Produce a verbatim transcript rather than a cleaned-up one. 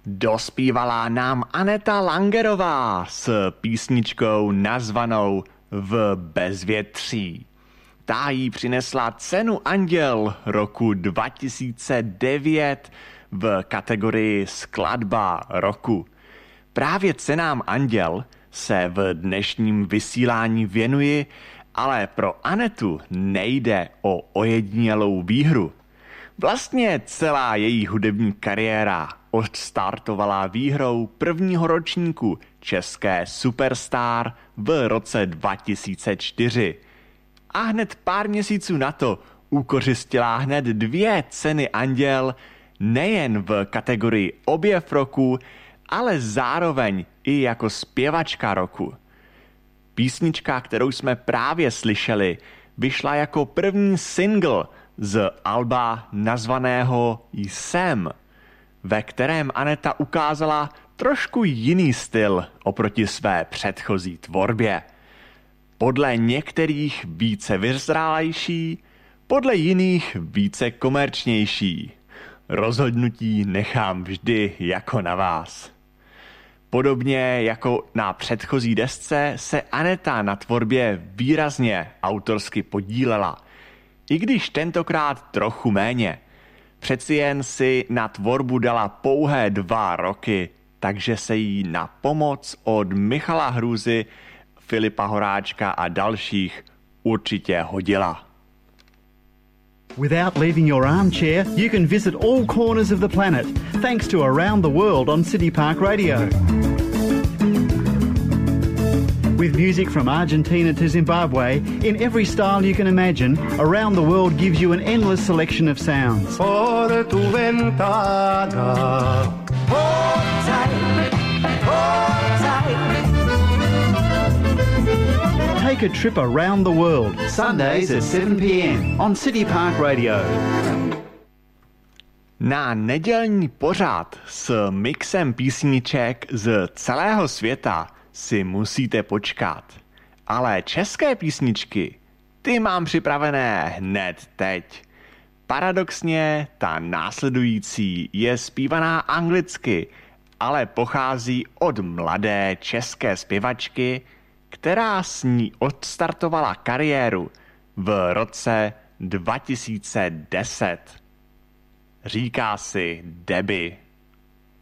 Dospívala nám Aneta Langerová s písničkou nazvanou V bezvětří. Ta jí přinesla cenu Anděl roku dva tisíce devět v kategorii Skladba roku. Právě cenám Anděl se v dnešním vysílání věnuji, ale pro Anetu nejde o ojedinělou výhru. Vlastně celá její hudební kariéra odstartovala výhrou prvního ročníku České Superstar v roce dva tisíce čtyři. A hned pár měsíců na to ukořistila hned dvě ceny Anděl, nejen v kategorii Objev roku, ale zároveň i jako zpěvačka roku. Písnička, kterou jsme právě slyšeli, vyšla jako první single z alba nazvaného Jsem, ve kterém Aneta ukázala trošku jiný styl oproti své předchozí tvorbě. Podle některých více vyzrálejší, podle jiných více komerčnější. Rozhodnutí nechám vždy jako na vás. Podobně jako na předchozí desce se Aneta na tvorbě výrazně autorsky podílela, i když tentokrát trochu méně. Přeci jen si na tvorbu dala pouhé dva roky, takže se jí na pomoc od Michala Hrůzy, Filipa Horáčka a dalších určitě hodila. Without leaving your armchair, you can visit all corners of the planet thanks to Around the World on City Park Radio. With music from Argentina to Zimbabwe, in every style you can imagine, Around the World gives you an endless selection of sounds. Por tu ventana. Hold tight, hold tight. Take a trip around the world, Sundays at seven p.m. on City Park Radio. Na nedělní pořad s mixem písniček z celého světa si musíte počkat. Ale české písničky, ty mám připravené hned teď. Paradoxně ta následující je zpívaná anglicky, ale pochází od mladé české zpěvačky, která s ní odstartovala kariéru v roce dva tisíce deset. Říká si Debbie.